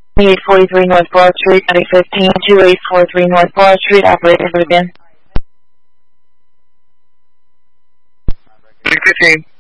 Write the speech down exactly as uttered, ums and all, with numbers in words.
eight forty-three North Broad Street, twenty fifteen, two eight four three North Broad Street, operator again. twenty fifteen.